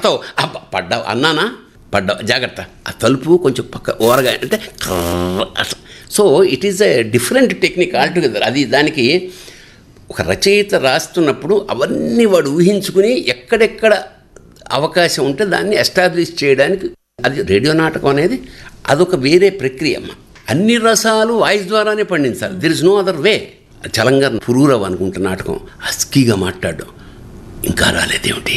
పడతావు, పడ్డావు అన్నానా, పడ్డావు జాగ్రత్త, ఆ తలుపు కొంచెం పక్క ఓరగా అంటే so it is a different technique altogether. అది దానికి ఒక రచయిత రాస్తున్నప్పుడు అవన్నీ వాడు ఊహించుకుని ఎక్కడెక్కడ అవకాశం ఉంటే దాన్ని ఎస్టాబ్లిష్ చేయడానికి, అది రేడియో నాటకం అనేది అదొక వేరే ప్రక్రియ అమ్మ. అన్ని రసాలు వాయిస్ ద్వారానే పండించాలి, there is no other way. చలంగా పురూరవ్ అనుకుంటున్న నాటకం హస్కీగా మాట్లాడడం, ఇంకా రాలేదేమిటి,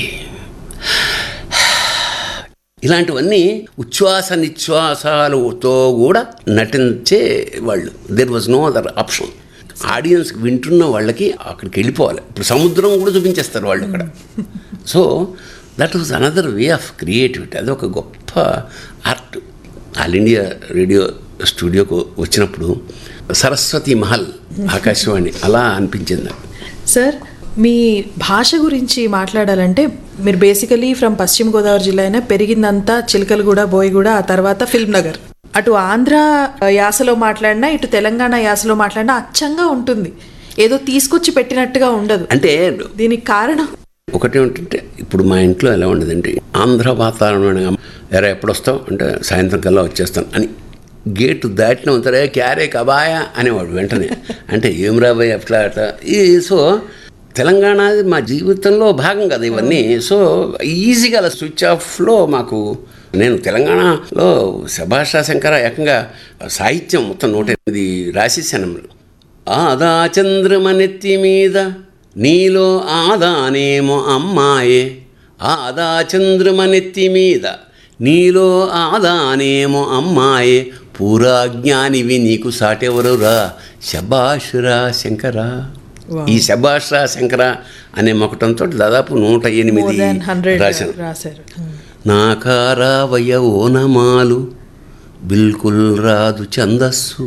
ఇలాంటివన్నీ ఉచ్ఛ్వాస నిశ్వాసాలతో కూడా నటించే వాళ్ళు. There was no other option. Audience వింటున్న వాళ్ళకి అక్కడికి వెళ్ళిపోవాలి. ఇప్పుడు సముద్రం కూడా చూపించేస్తారు వాళ్ళు అక్కడ. So that was another way of creativity. అది ఒక గొప్ప ఆర్ట్. ఆల్ ఇండియా రేడియో స్టూడియోకు వచ్చినప్పుడు సరస్వతి మహల్ ఆకాశవాణి అలా అనిపించింది. సార్, మీ భాష గురించి మాట్లాడాలంటే మీరు బేసికలీ ఫ్రమ్ పశ్చిమ గోదావరి జిల్లా అయినా పెరిగిందంతా చిలకలగూడ, బోయిగూడ, ఆ తర్వాత ఫిల్మ్ నగర్. అటు ఆంధ్ర యాసలో మాట్లాడినా ఇటు తెలంగాణ యాసలో మాట్లాడినా అచ్చంగా ఉంటుంది, ఏదో తీసుకొచ్చి పెట్టినట్టుగా ఉండదు. అంటే దీనికి కారణం ఒకటి ఏంటంటే, ఇప్పుడు మా ఇంట్లో ఎలా ఉండదండి, ఆంధ్ర వాతావరణం ఎరా ఎప్పుడొస్తావు అంటే సాయంత్రం కల్లా వచ్చేస్తాను అని గేటు దాటిన ఉంటారే క్యారే కబాయా అనేవాడు వెంటనే. అంటే ఏం రాబోయే అట్లా అట్లా. సో తెలంగాణ మా జీవితంలో భాగం కదా ఇవన్నీ. సో ఈజీగా అలా స్విచ్ ఆఫ్లో మాకు, నేను తెలంగాణలో శభాషా శంకర ఏకంగా సాహిత్యం మొత్తం 108 రాసేసాను. ఆదా చంద్రమనెత్తి మీద నీలో ఆదానేమో అమ్మాయే, ఆదా చంద్రమనెత్తి మీద నీలో ఆదానేమో అమ్మాయే, పూరాజ్ఞానివి నీకు సాటెవరురా శభాషురా శంకరా. ఈ శభాషురా శంకర అనే మొకటంతో దాదాపు 108 రాశారు. నాకారావయ ఓనమాలు బిల్కుల్ రాదు ఛందస్సు,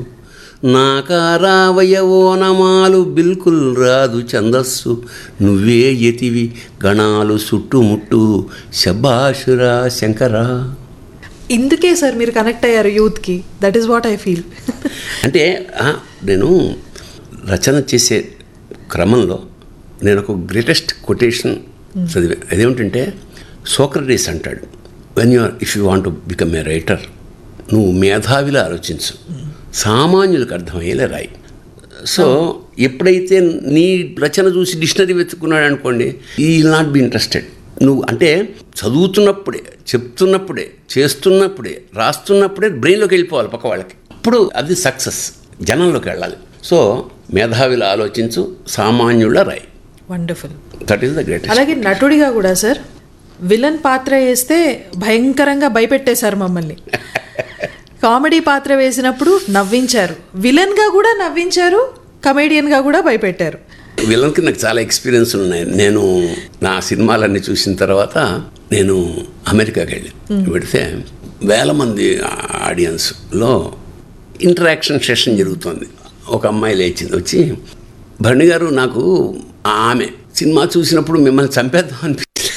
నాకారావయ ఓనమాలు బిల్కుల్ రాదు ఛందస్సు, నువ్వే యతివి గణాలు చుట్టుముట్టు శభాషురా శంకరా. ఇందుకే సార్ మీరు కనెక్ట్ అయ్యారు యూత్కి. That is what I feel. అంటే నేను రచన చేసే క్రమంలో నేను ఒక గ్రేటెస్ట్ కొటేషన్ చదివాను. అదేమిటంటే సోక్రటీస్ అంటాడు, if you want to become a writer, నువ్వు మేధావిలా ఆలోచించు, సామాన్యులకు అర్థమయ్యేలా రాయి. సో ఎప్పుడైతే నీ రచన చూసి డిక్షనరీ వెతుక్కున్నాడు అనుకోండి, ఈ విల్ నాట్ బి ఇంట్రెస్టెడ్. నువ్వు అంటే చదువుతున్నప్పుడే, చెప్తున్నప్పుడే, చేస్తున్నప్పుడే, రాస్తున్నప్పుడే బ్రెయిన్లోకి వెళ్ళిపోవాలి పక్క వాళ్ళకి, అప్పుడు అది సక్సెస్, జనంలోకి వెళ్ళాలి. సో మేధావిలా ఆలోచించు, సామాన్యుల రాయి. Wonderful. That is the greatest. అలాగే నటుడిగా కూడా సార్ విలన్ పాత్ర వేస్తే భయంకరంగా భయపెట్టేశారు మమ్మల్ని. కామెడీ పాత్ర వేసినప్పుడు నవ్వించారు, విలన్గా కూడా నవ్వించారు, కమేడియన్గా కూడా భయపెట్టారు. విలన్కి నాకు చాలా ఎక్స్పీరియన్స్ ఉన్నాయి. నేను నా సినిమాలన్నీ చూసిన తర్వాత నేను అమెరికాకి వెళితే వేల మంది ఆడియన్స్లో ఇంటరాక్షన్ సెషన్ జరుగుతుంది. ఒక అమ్మాయి లేచింది, వచ్చి భరణి గారు నాకు ఆమె సినిమా చూసినప్పుడు మిమ్మల్ని చంపేద్దాం అనిపించింది,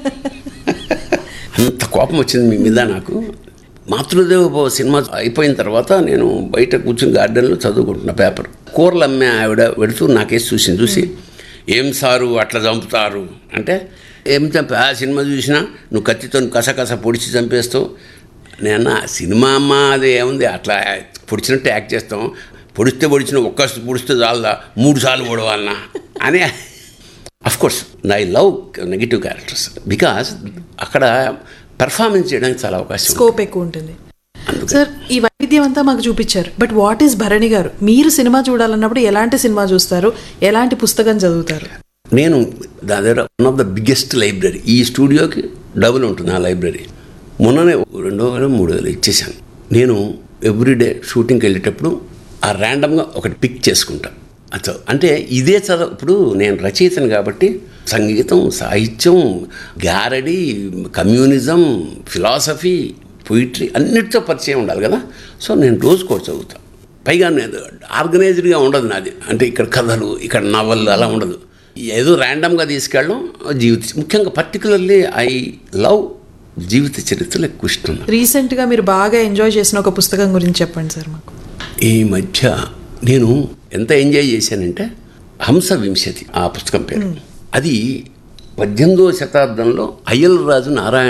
అంత కోపం వచ్చింది మీ మీద నాకు. మాతృదేవ సినిమా అయిపోయిన తర్వాత నేను బయట కూర్చుని గార్డెన్లో చదువుకుంటున్నా పేపర్. కూరలు అమ్మే ఆవిడ పెడుతూ నాకేసి చూసి, ఏం సారు అట్లా చంపుతారు అంటే, ఏం చంపా, ఆ సినిమా చూసినా నువ్వు కత్తితో కసకస పొడిచి చంపేస్తావు. నేను సినిమా అమ్మ అది ఏముంది, అట్లా పొడిచినట్టు యాక్ట్ చేస్తాం, పొడిచిన ఒక్క పొడిస్తే చాలదా 3 సార్లు పొడవాలన్నా అని. Of course I love negative characters because అక్కడ పెర్ఫార్మెన్స్ చేయడానికి చాలా అవకాశం, స్కోప్ ఎక్కువ ఉంటుంది. సార్, ఈ వైవిధ్యం అంతా మాకు చూపించారు. But what is Bharani garu? మీరు సినిమా చూడాలన్నప్పుడు ఎలాంటి సినిమా చూస్తారు, ఎలాంటి పుస్తకం చదువుతారు? నేను దాని దగ్గర one of the biggest library, ఈ స్టూడియోకి డబుల్ ఉంటుంది ఆ లైబ్రరీ. మొన్ననే 2,000 3,000 ఇచ్చేసాను. నేను ఎవ్రీడే షూటింగ్కి వెళ్ళేటప్పుడు ఆ ర్యాండమ్గా ఒకటి పిక్ చేసుకుంటాను. అంటే ఇదే చదువు. ఇప్పుడు నేను రచయితను కాబట్టి సంగీతం, సాహిత్యం, గ్యారడీ, కమ్యూనిజం, ఫిలాసఫీ, పొయిట్రీ అన్నిటితో పరిచయం ఉండాలి కదా. సో నేను రోజుకోటి చదువుతాను. పైగా నేను ఆర్గనైజ్డ్గా ఉండదు నాది. అంటే ఇక్కడ కథలు, ఇక్కడ నవళ్ళు అలా ఉండదు. ఏదో ర్యాండమ్గా తీసుకెళ్ళడం. ముఖ్యంగా పర్టికులర్లీ ఐ లవ్ జీవిత చరిత్రలు ఎక్కువ ఇష్టం. రీసెంట్గా మీరు బాగా ఎంజాయ్ చేసిన ఒక పుస్తకం గురించి చెప్పండి సార్ మాకు. ఈ మధ్య నేను ఎంత ఎంజాయ్ చేశానంటే హంస వింశతి ఆ పుస్తకం పేరు. అది 18వ శతాబ్దంలో అయ్యలరాజు నారాయణ